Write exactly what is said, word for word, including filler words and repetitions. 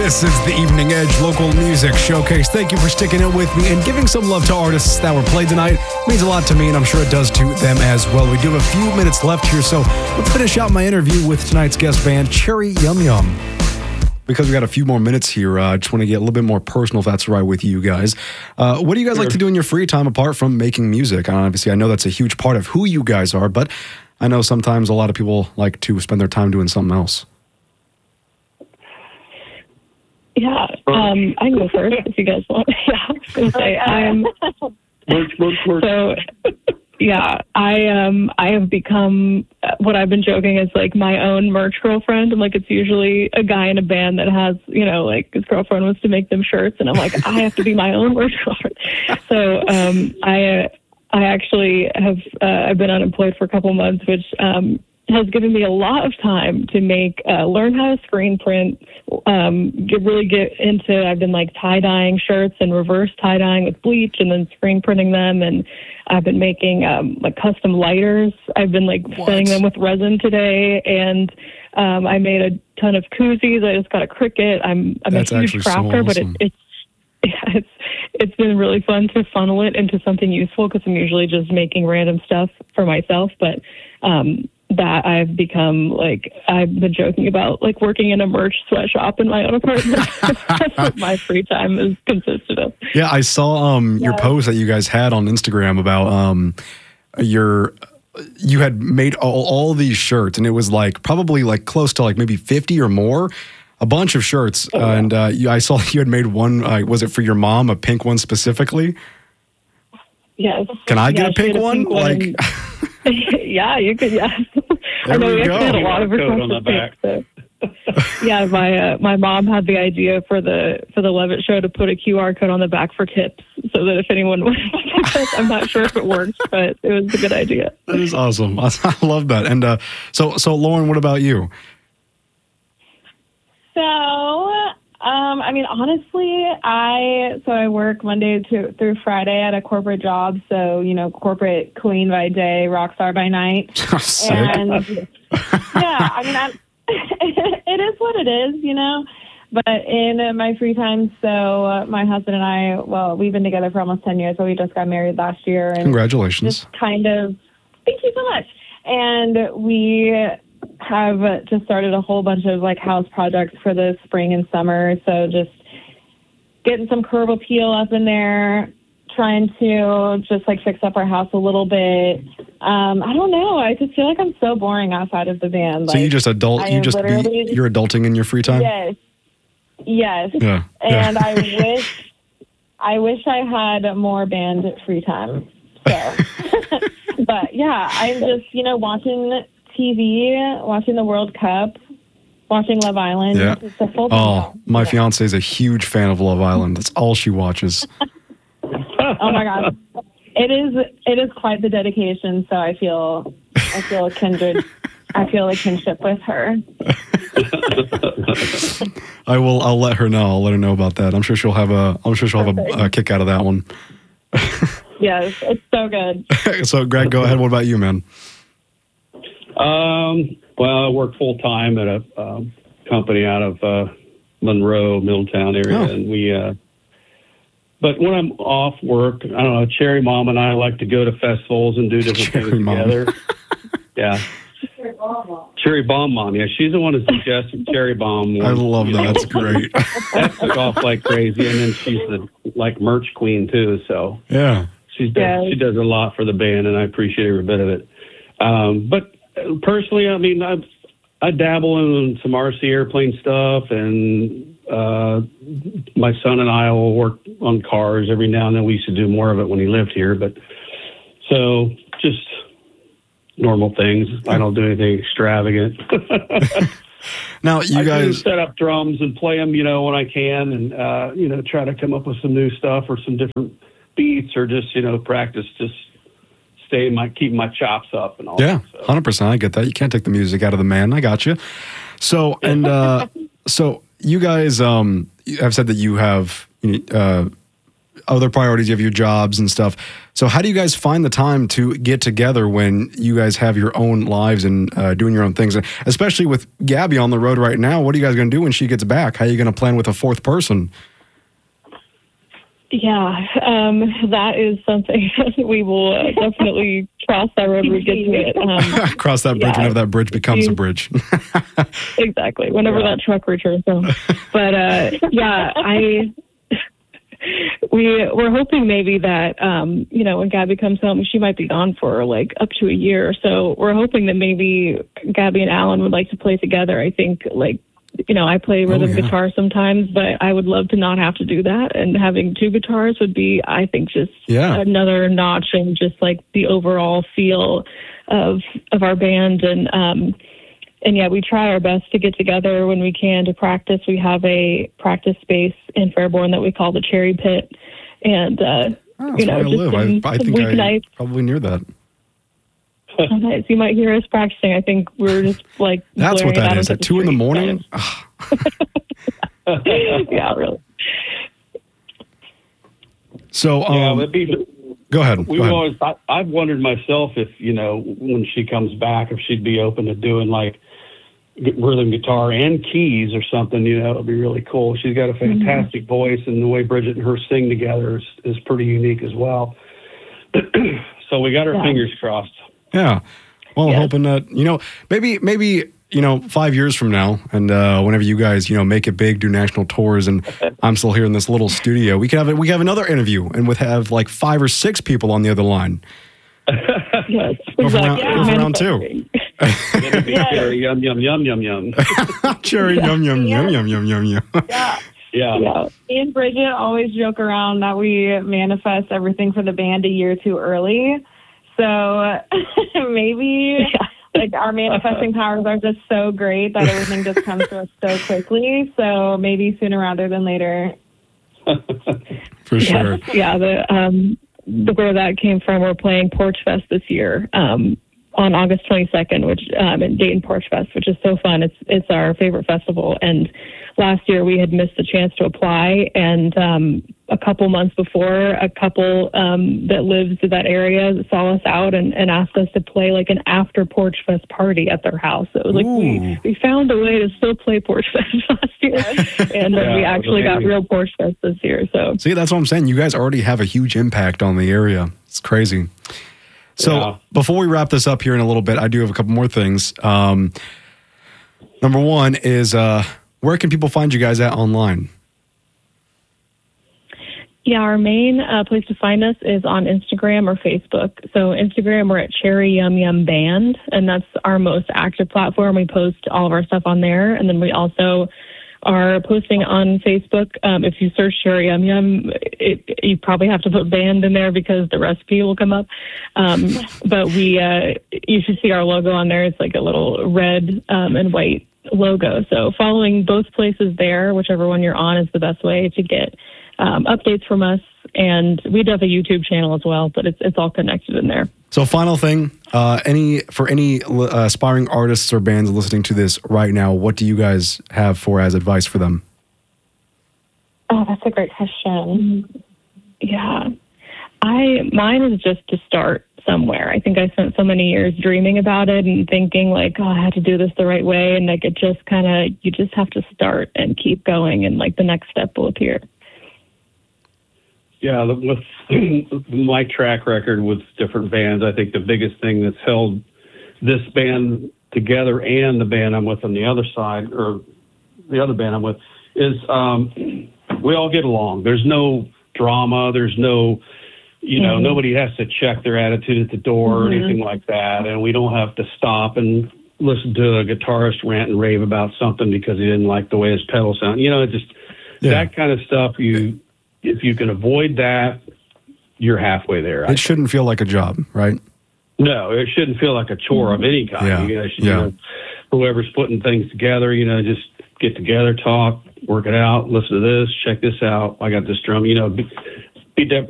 This is the Evening Edge Local Music Showcase. Thank you for sticking it with me and giving some love to artists that were played tonight. It means a lot to me, and I'm sure it does to them as well. We do have a few minutes left here, so let's finish out my interview with tonight's guest band, Cherry Yum Yum. Because we got a few more minutes here, uh, I just want to get a little bit more personal, if that's all right with you guys. Uh, what do you guys sure. like to do in your free time apart from making music? Uh, obviously, I know that's a huge part of who you guys are, but I know sometimes a lot of people like to spend their time doing something else. Yeah, um, I can go first if you guys want. Yeah, I was gonna say I'm. Work, work, work. So, yeah, I um I have become what I've been joking is like my own merch girlfriend. I'm like, it's usually a guy in a band that has, you know, like his girlfriend wants to make them shirts, and I'm like, I have to be my own merch girlfriend. So um I uh, I actually have uh, I've been unemployed for a couple months, which um. has given me a lot of time to make, uh, learn how to screen print, um, get really get into, I've been like tie-dyeing shirts and reverse tie-dyeing with bleach and then screen printing them. And I've been making, um, like custom lighters. I've been like What? filling them with resin today. And, um, I made a ton of koozies. I just got a Cricut. I'm, I'm That's a huge actually so crafter, but it, awesome. it's, yeah, it's, it's been really fun to funnel it into something useful because I'm usually just making random stuff for myself. But, um, that I've become like, I've been joking about like working in a merch sweatshop in my own apartment. That's what my free time is consisted of. Yeah, I saw um, your Yeah. post that you guys had on Instagram about um, your, you had made all, all these shirts, and it was like probably like close to like maybe fifty or more, a bunch of shirts. Oh, yeah. And uh, you, I saw you had made one, uh, was it for your mom, a pink one specifically? Yes. Can I get Yeah, a pink she had one? Like, yeah, you could, yes. There I know we we actually go. had a lot of Code requests on the for pink, so. Yeah, my uh, my mom had the idea for the for the Levitt show to put a Q R code on the back for tips, so that if anyone wanted to tip, I'm not sure if it worked, but it was a good idea. that is awesome. I, I love that. And uh, so, so Lauren, what about you? So, um, I mean, honestly, I so I work Monday to, through Friday at a corporate job. So, you know, corporate queen by day, rock star by night. Sick. And yeah, I mean, I'm, it is what it is, you know. But in uh, my free time, so uh, my husband and I, well, we've been together for almost ten years, but we just got married last year. And Congratulations. just kind of, thank you so much. And we have just started a whole bunch of like house projects for the spring and summer. So just getting some curb appeal up in there, trying to just like fix up our house a little bit. Um, I don't know. I just feel like I'm so boring outside of the band. So like, you just adult, I you am just, literally- you're adulting in your free time? Yes. Yes. Yeah. And yeah. I wish, I wish I had more band free time. So, but yeah, I'm just, you know, watching T V, watching the World Cup, watching Love Island. Yeah. It's a full Oh, my yeah. fiance is a huge fan of Love Island. That's all she watches. Oh my God. It is, it is quite the dedication. So I feel, I feel a kindred, I feel a kinship with her. I will. I'll let her know. I'll let her know about that. I'm sure she'll have a. I'm sure she'll have a, a kick out of that one. Yes, it's so good. So, Greg, go ahead. What about you, man? Um, well, I work full time at a um, company out of uh, Monroe, Middletown area, Oh. and we. Uh, but when I'm off work, I don't know. Cherry Mom and I like to go to festivals and do different Cherry things Mom. together. Yeah. Cherry Bomb Mom, yeah, she's the one who suggested Cherry Bomb. I love that. That's great. That took off like crazy, and then she's the like merch queen too. So Yeah. she's does, Yeah. she does a lot for the band, and I appreciate every bit of it. Um, but personally, I mean, I I dabble in some R C airplane stuff, and uh, my son and I will work on cars every now and then. We used to do more of it when he lived here, but so just normal things. I don't do anything extravagant. Now, you I guys. do set up drums and play them, you know, when I can, and uh, you know, try to come up with some new stuff or some different beats, or just, you know, practice, just stay my keep my chops up and all. Yeah, that, so. one hundred percent. I get that. You can't take the music out of the man. I got you. So, and uh, so you guys um, have said that you have uh, other priorities. You have your jobs and stuff. So how do you guys find the time to get together when you guys have your own lives and uh, doing your own things? Especially with Gabby on the road right now, what are you guys going to do when she gets back? How are you going to plan with a fourth person? Yeah, um, that is something we will uh, definitely cross that road when we get to it. Um, cross that bridge yeah. whenever that bridge becomes a bridge. Exactly, whenever yeah. that truck returns home. But uh, yeah, I we we're hoping maybe that um, you know, when Gabby comes home, she might be gone for like up to a year. So we're hoping that maybe Gabby and Alan would like to play together. I think like. You know, I play rhythm oh, yeah. guitar sometimes, but I would love to not have to do that. And having two guitars would be, I think, just yeah. another notch in just like the overall feel of of our band. And um, and yeah, we try our best to get together when we can to practice. We have a practice space in Fairborn that we call the Cherry Pit, and uh, oh, you know, I just live. some, I, I some think weeknights. I probably near that. Sometimes you might hear us practicing. I think we're just like that's what that is at two in the morning. Yeah, really. So, um, yeah, be, go ahead. We've go ahead. always, I, I've wondered myself if you know when she comes back, if she'd be open to doing like rhythm guitar and keys or something. You know, it'd be really cool. She's got a fantastic mm-hmm. voice, and the way Bridget and her sing together is, is pretty unique as well. So we got our yeah. fingers crossed. Yeah. Well, yes. I'm hoping that, you know, maybe, maybe, you know, five years from now, and uh, whenever you guys, you know, make it big, do national tours, and I'm still here in this little studio, we can have we can have another interview, and we'd have like five or six people on the other line. Yes. Go for, Exactly. round, Yeah. go for round two. Yeah. Cherry yum yum yum yum yum. Cherry yum yum yum yum yum yum yum. Yeah. Yeah. yeah. Me and Bridget always joke around that we manifest everything for the band a year too early. So maybe yeah. like our manifesting powers are just so great that everything just comes to us so quickly. So maybe sooner rather than later. For sure. Yeah, yeah the, um, the, where that came from, we're playing Porch Fest this year um, on August twenty-second, which um, in Dayton Porch Fest, which is so fun. It's it's our favorite festival, and last year we had missed the chance to apply, and um, a couple months before, a couple um, that lives in that area saw us out and, and asked us to play like an after Porch Fest party at their house. So it was like we, we found a way to still play Porch Fest last year, and then yeah, we actually got real Porch Fest this year. So see, that's what I'm saying. You guys already have a huge impact on the area. It's crazy. So yeah. Before we wrap this up here in a little bit, I do have a couple more things. Um, number one is uh, where can people find you guys at online? Yeah, our main uh, place to find us is on Instagram or Facebook. So Instagram, we're at Cherry Yum Yum Band, and that's our most active platform. We post all of our stuff on there, and then we also are posting on Facebook. Um, if you search Cherry Yum Yum, it, you probably have to put band in there because the recipe will come up. Um, but we, uh, you should see our logo on there. It's like a little red um, and white logo. So following both places there, whichever one you're on, is the best way to get um, updates from us. And we do have a YouTube channel as well, but it's it's all connected in there. So final thing, uh, any for any uh, aspiring artists or bands listening to this right now, what do you guys have for as advice for them? Oh, that's a great question. Yeah. I mine is just to start somewhere. I think I spent so many years dreaming about it and thinking like, oh, I had to do this the right way. And like it just kind of, you just have to start and keep going, and like the next step will appear. Yeah, with my track record with different bands, I think the biggest thing that's held this band together and the band I'm with on the other side, or the other band I'm with, is um, we all get along. There's no drama. There's no, you know, mm-hmm. nobody has to check their attitude at the door mm-hmm. or anything like that. And we don't have to stop and listen to a guitarist rant and rave about something because he didn't like the way his pedal sound. You know, it just yeah. that kind of stuff you... If you can avoid that, you're halfway there. It shouldn't feel like a job, right? No, it shouldn't feel like a chore of any kind. Yeah. You guys should, yeah. you know, whoever's putting things together, you know, just get together, talk, work it out, listen to this, check this out. I got this drum, you know, be, be